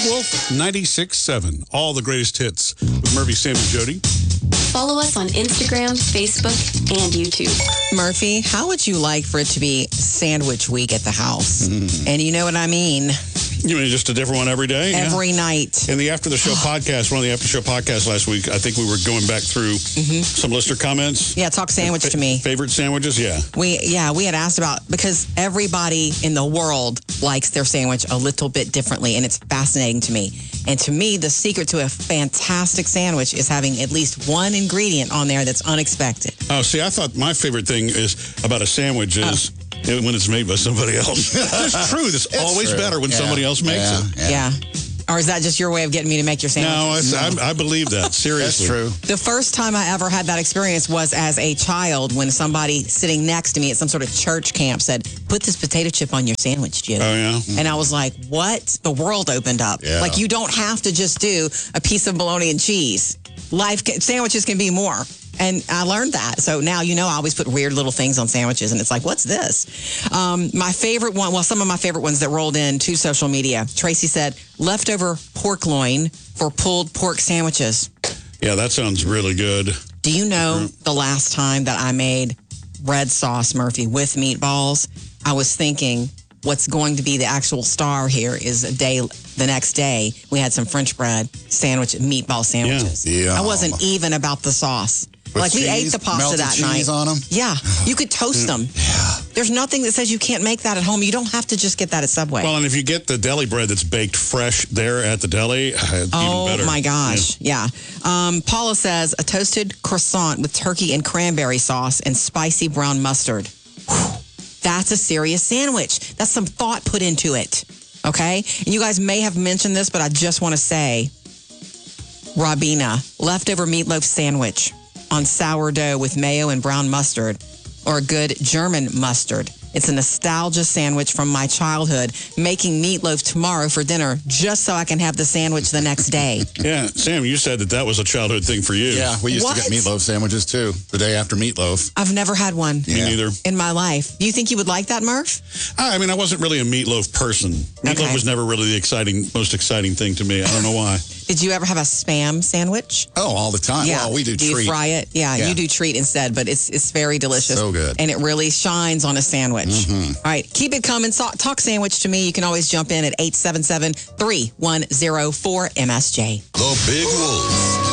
Wolf 96.7. All the greatest hits with Murphy, Sam, and Jody. Follow us on Instagram, Facebook, and YouTube. Murphy, how would you like for it to be sandwich week at the house? And you know what I mean? You mean just a different one every day? Every night. In the After the Show podcast, one of the After Show podcasts last week, I think we were going back through some listener comments. Yeah, talk sandwich to me. Favorite sandwiches, yeah. We had asked about, because everybody in the world likes their sandwich a little bit differently, and it's fascinating to me. And to me, the secret to a fantastic sandwich is having at least one ingredient on there that's unexpected. Oh, see, I thought my favorite thing is about a sandwich is when it's made by somebody else. It's true. It's always true. better when somebody else makes it. Yeah. Or is that just your way of getting me to make your sandwich? No, I believe that. Seriously. That's true. The first time I ever had that experience was as a child when somebody sitting next to me at some sort of church camp said, put this potato chip on your sandwich, Jim. Oh, yeah? And I was like, what? The world opened up. Yeah. Like, you don't have to just do a piece of bologna and cheese. Sandwiches can be more. And I learned that. So now, I always put weird little things on sandwiches. And it's like, what's this? My favorite one, some of my favorite ones that rolled in to social media. Tracy said, leftover pork loin for pulled pork sandwiches. Yeah, that sounds really good. Do you know the last time that I made red sauce, Murphy, with meatballs? I was thinking what's going to be the actual star here is the next day, we had some French bread meatball sandwiches. Yeah. I wasn't even about the sauce. With we ate cheese, the pasta melted that cheese night. on them? Yeah. You could toast them. Yeah. There's nothing that says you can't make that at home. You don't have to just get that at Subway. Well, and if you get the deli bread that's baked fresh there at the deli, even better. Oh, my gosh. Yeah. Paula says, a toasted croissant with turkey and cranberry sauce and spicy brown mustard. Whew. That's a serious sandwich. That's some thought put into it. Okay? And you guys may have mentioned this, but I just want to say, Rabina, leftover meatloaf sandwich on sourdough with mayo and brown mustard, or a good German mustard. It's a nostalgia sandwich from my childhood, making meatloaf tomorrow for dinner just so I can have the sandwich the next day. Yeah, Sam, you said that was a childhood thing for you. Yeah, we used What? to get meatloaf sandwiches, too, the day after meatloaf. I've never had one Me neither. in my life. Do you think you would like that, Murph? I mean, I wasn't really a meatloaf person. Meatloaf Okay. was never really the most exciting thing to me. I don't know why. Did you ever have a Spam sandwich? Oh, all the time. Yeah. Well, we do you treat. fry it? Yeah, Yeah. you do treat instead, but it's very delicious. So good. And it really shines on a sandwich. All right, keep it coming. Talk sandwich to me. You can always jump in at 877-3104-MSJ. The Big Wolf